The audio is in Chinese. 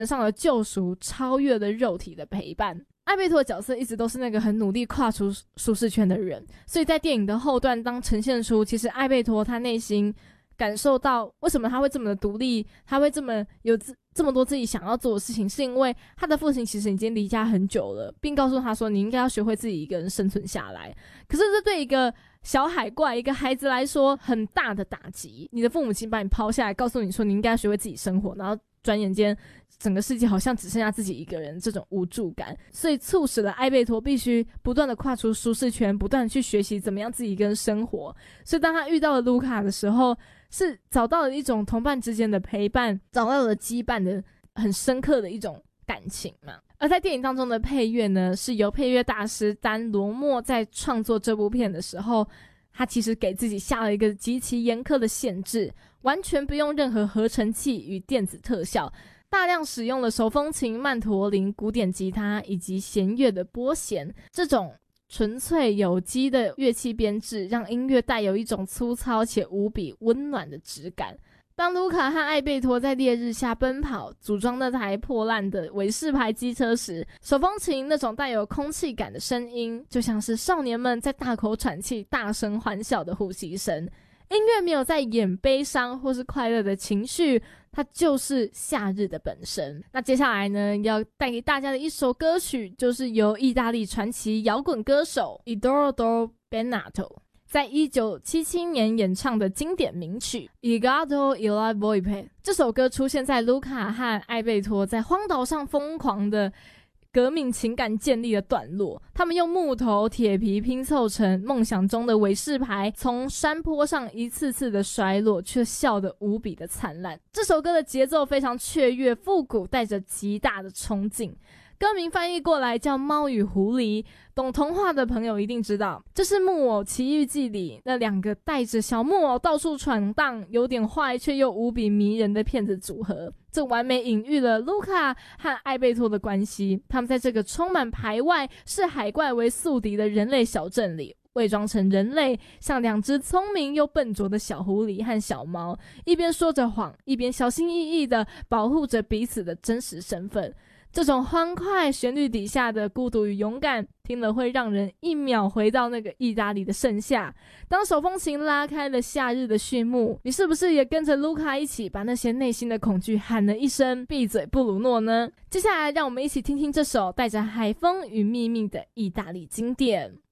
上的救赎超越了肉体的陪伴。艾贝托的角色一直都是那个很努力跨出舒适圈的人，所以在电影的后段当呈现出其实艾贝托他内心感受到为什么他会这么的独立，他会这么有这么多自己想要做的事情，是因为他的父亲其实已经离家很久了，并告诉他说你应该要学会自己一个人生存下来。可是这对一个小海怪一个孩子来说很大的打击，你的父母亲把你抛下来，告诉你说你应该要学会自己生活，然后转眼间整个世界好像只剩下自己一个人，这种无助感，所以促使了艾贝托必须不断的跨出舒适圈，不断的去学习怎么样自己一个人生活。所以当他遇到了卢卡的时候，是找到了一种同伴之间的陪伴，找到了羁绊的很深刻的一种感情嘛。而在电影当中的配乐呢，是由配乐大师丹罗莫在创作这部片的时候，他其实给自己下了一个极其严苛的限制，完全不用任何合成器与电子特效，大量使用了手风琴、曼陀林、古典吉他以及弦乐的拨弦，这种纯粹有机的乐器编制让音乐带有一种粗糙且无比温暖的质感。当卢卡和艾贝托在烈日下奔跑，组装那台破烂的韦氏牌机车时，手风琴那种带有空气感的声音，就像是少年们在大口喘气、大声欢笑的呼吸声。音乐没有在演悲伤或是快乐的情绪，它就是夏日的本身。那接下来呢，要带给大家的一首歌曲，就是由意大利传奇摇滚歌手 Edoardo Bennato在1977年演唱的经典名曲 Il gatto e la volpe。 这首歌出现在卢卡和艾贝托在荒岛上疯狂的革命情感建立的段落，他们用木头、铁皮拼凑成梦想中的韦氏牌，从山坡上一次次的摔落，却笑得无比的灿烂。这首歌的节奏非常雀跃复古，带着极大的冲劲。歌名翻译过来叫猫与狐狸，懂童话的朋友一定知道，这是木偶奇遇记里那两个带着小木偶到处闯荡，有点坏却又无比迷人的骗子组合。这完美隐喻了卢卡和艾贝托的关系，他们在这个充满排外、视海怪为宿敌的人类小镇里，伪装成人类，像两只聪明又笨拙的小狐狸和小猫，一边说着谎，一边小心翼翼地保护着彼此的真实身份。这种欢快旋律底下的孤独与勇敢，听了会让人一秒回到那个意大利的盛夏。当手风琴拉开了夏日的序幕，你是不是也跟着卢卡一起把那些内心的恐惧喊了一声闭嘴布鲁诺呢？接下来让我们一起听听这首带着海风与秘密的意大利经典。